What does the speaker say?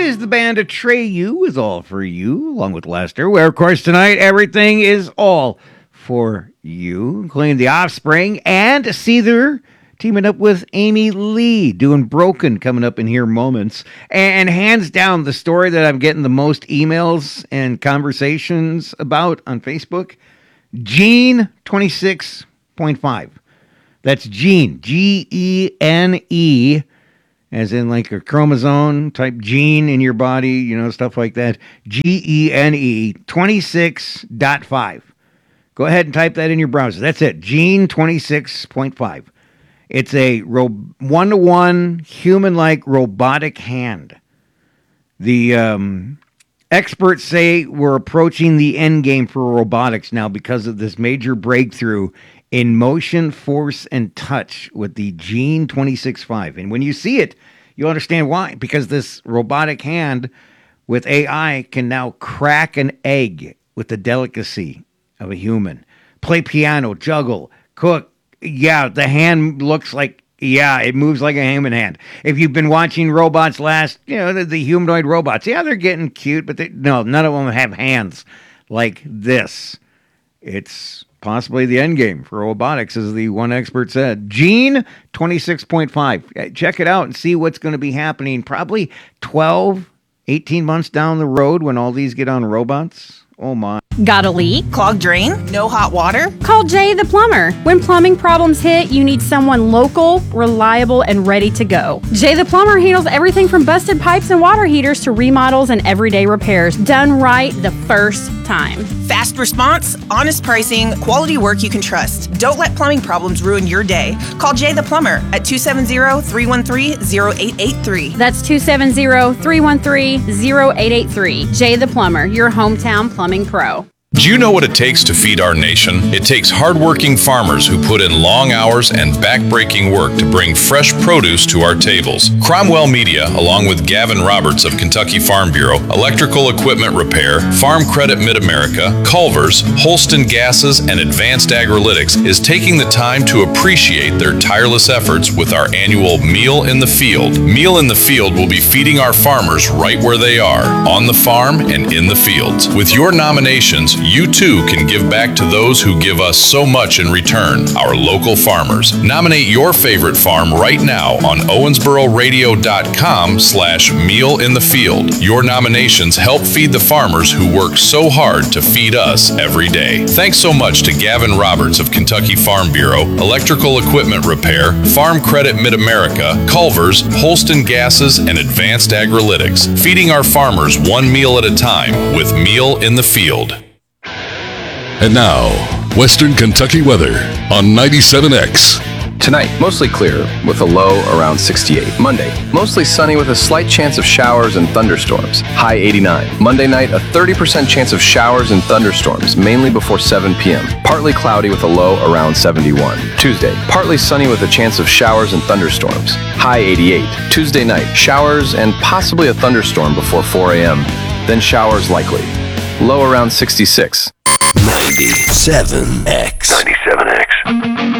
is the band Atreyu is All For You, along with Lester, where, of course, tonight everything is all for you, including The Offspring and Seether teaming up with Amy Lee, doing Broken, coming up in here moments. And hands down, the story that I'm getting the most emails and conversations about on Facebook, Gene 26.5. That's Gene, Gene, as in like a chromosome type gene in your body, you know, stuff like that. Gene 26.5. Go ahead and type that in your browser. That's it, Gene 26.5. It's a one-to-one human-like robotic hand. The experts say we're approaching the end game for robotics now because of this major breakthrough in motion, force, and touch with the Gene 26.5. And when you see it, you'll understand why. Because this robotic hand with AI can now crack an egg with the delicacy of a human. Play piano, juggle, cook. Yeah, the hand looks like, it moves like a human hand. If you've been watching robots the humanoid robots, they're getting cute, but none of them have hands like this. It's possibly the end game for robotics, as the one expert said. Gene 26.5. Check it out and see what's going to be happening probably 12, 18 months down the road when all these get on robots. Oh my. Got a leak? Clogged drain? No hot water? Call Jay the Plumber. When plumbing problems hit, you need someone local, reliable, and ready to go. Jay the Plumber handles everything from busted pipes and water heaters to remodels and everyday repairs, done right the first time. Fast response, honest pricing, quality work you can trust. Don't let plumbing problems ruin your day. Call Jay the Plumber at 270-313-0883. That's 270-313-0883. Jay the Plumber, your hometown plumbing pro. Do you know what it takes to feed our nation? It takes hardworking farmers who put in long hours and back-breaking work to bring fresh produce to our tables. Cromwell Media, along with Gavin Roberts of Kentucky Farm Bureau, Electrical Equipment Repair, Farm Credit Mid-America, Culver's, Holston Gases, and Advanced Agrilytics, is taking the time to appreciate their tireless efforts with our annual Meal in the Field. Meal in the Field will be feeding our farmers right where they are, on the farm and in the fields. With your nominations, you too can give back to those who give us so much in return, our local farmers. Nominate your favorite farm right now on owensbororadio.com/mealinthefield. Your nominations help feed the farmers who work so hard to feed us every day. Thanks so much to Gavin Roberts of Kentucky Farm Bureau, Electrical Equipment Repair, Farm Credit Mid-America, Culver's, Holston Gases, and Advanced Agrilytics, feeding our farmers one meal at a time with Meal in the Field. And now, Western Kentucky weather on 97X. Tonight, mostly clear with a low around 68. Monday, mostly sunny with a slight chance of showers and thunderstorms. High 89. Monday night, a 30% chance of showers and thunderstorms, mainly before 7 p.m. Partly cloudy with a low around 71. Tuesday, partly sunny with a chance of showers and thunderstorms. High 88. Tuesday night, showers and possibly a thunderstorm before 4 a.m. Then showers likely. Low around 66. 97X.